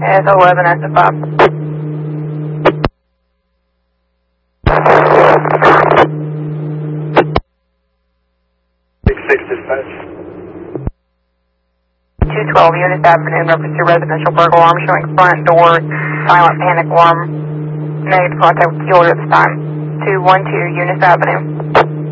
It's 11 at the 5. 6 dispatch. 212 Eunice Avenue, reference to residential burglar alarm showing front door, silent panic alarm. Negative contact with the order at this time. 212 Eunice Avenue.